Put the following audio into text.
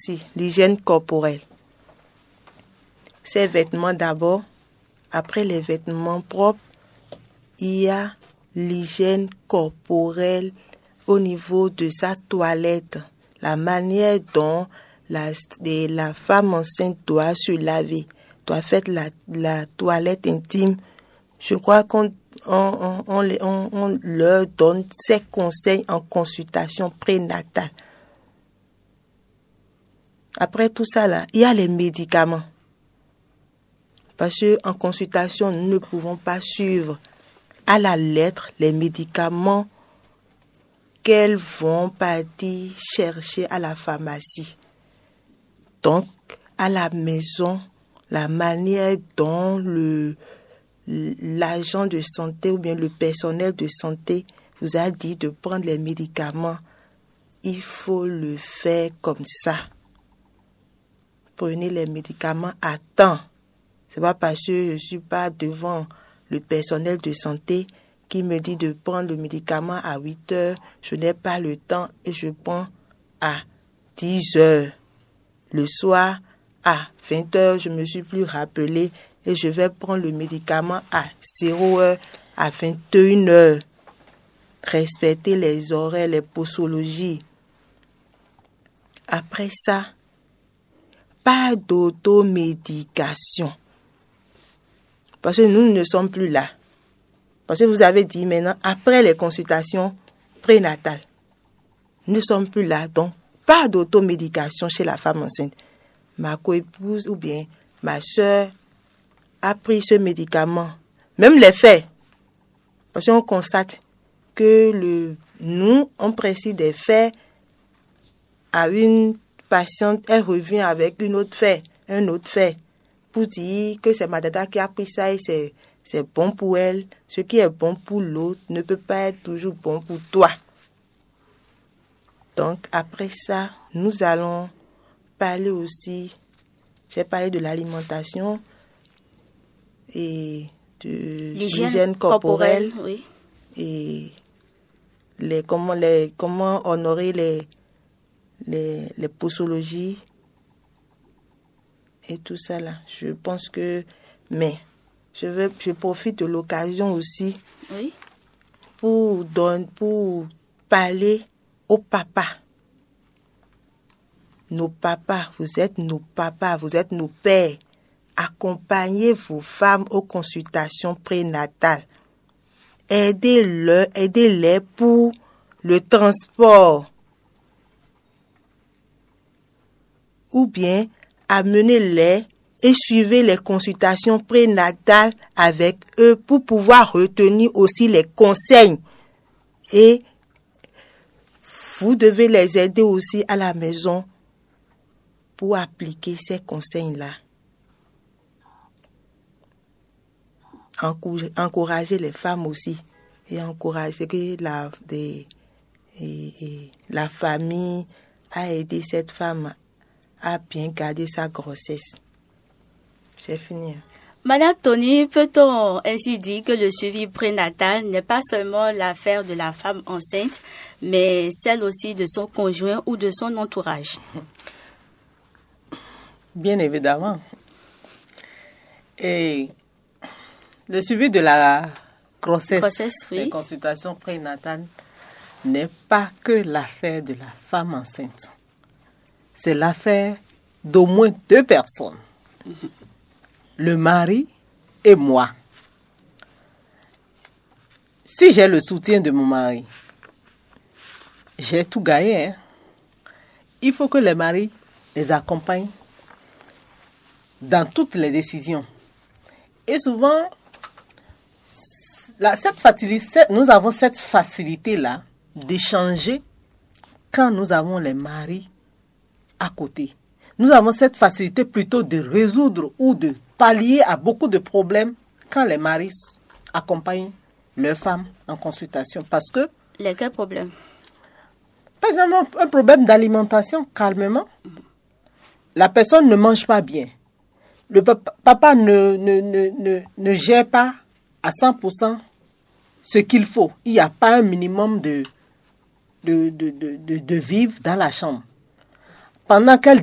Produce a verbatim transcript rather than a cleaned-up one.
aussi l'hygiène corporelle. Ces vêtements d'abord. Après les vêtements propres, il y a l'hygiène corporelle au niveau de sa toilette. La manière dont la, de, la femme enceinte doit se laver, doit faire la, la toilette intime. Je crois qu'on on, on, on, on leur donne ces conseils en consultation prénatale. Après tout ça, là, il y a les médicaments. Parce qu'en consultation, nous ne pouvons pas suivre à la lettre les médicaments qu'elles vont partir chercher à la pharmacie. Donc, à la maison, la manière dont le, l'agent de santé ou bien le personnel de santé vous a dit de prendre les médicaments, il faut le faire comme ça. Prenez les médicaments à temps. Ce n'est pas parce que je ne suis pas devant le personnel de santé qui me dit de prendre le médicament à huit heures, je n'ai pas le temps et je prends à dix heures. Le soir, à vingt heures, je ne me suis plus rappelé et je vais prendre le médicament à zéro heure, à vingt et une heures. Respectez les horaires, les posologies. Après ça, pas d'automédication. Parce que nous ne sommes plus là. Parce que vous avez dit maintenant, après les consultations prénatales, nous ne sommes plus là. Donc, pas d'automédication chez la femme enceinte. Ma coépouse ou bien ma soeur a pris ce médicament. Même les faits. Parce qu'on constate que le, nous, on précise des faits à une patiente, elle revient avec une autre fait, un autre fait. Pour dire que c'est ma dada qui a pris ça et c'est, c'est bon pour elle. Ce qui est bon pour l'autre ne peut pas être toujours bon pour toi. Donc, après ça, nous allons parler aussi, j'ai parlé de l'alimentation et de l'hygiène, l'hygiène corporelle, corporelle oui. Et les, comment, les, comment honorer les, les, les posologies. Et tout ça là, je pense que, mais je veux, je profite de l'occasion aussi oui. pour don, pour parler aux papas. Nos papas, vous êtes nos papas, vous êtes nos pères. Accompagnez vos femmes aux consultations prénatales. Aidez-les, aidez-les pour le transport. Ou bien amenez-les et suivez les consultations prénatales avec eux pour pouvoir retenir aussi les conseils. Et vous devez les aider aussi à la maison pour appliquer ces conseils-là. Encourager les femmes aussi et encourager que la, des, et, et la famille a aidé cette femme à bien garder sa grossesse. J'ai fini. Madame Tony, peut-on ainsi dire que le suivi prénatal n'est pas seulement l'affaire de la femme enceinte, mais celle aussi de son conjoint ou de son entourage? Bien évidemment. Et le suivi de la grossesse, grossesse oui. Les consultations prénatales n'est pas que l'affaire de la femme enceinte. C'est l'affaire d'au moins deux personnes. Mm-hmm. Le mari et moi. Si j'ai le soutien de mon mari, j'ai tout gagné. Hein? Il faut que les maris les accompagnent dans toutes les décisions. Et souvent, la, cette facilité, nous avons cette facilité-là d'échanger quand nous avons les maris à côté. Nous avons cette facilité plutôt de résoudre ou de pallier à beaucoup de problèmes quand les maris accompagnent leurs femmes en consultation. Parce que... Lesquels problèmes? Par exemple, un problème d'alimentation, calmement. Mm-hmm. La personne ne mange pas bien. Le papa, papa ne, ne, ne, ne, ne gère pas à cent pour cent ce qu'il faut. Il n'y a pas un minimum de, de, de, de, de, de vivre dans la chambre. Pendant qu'elle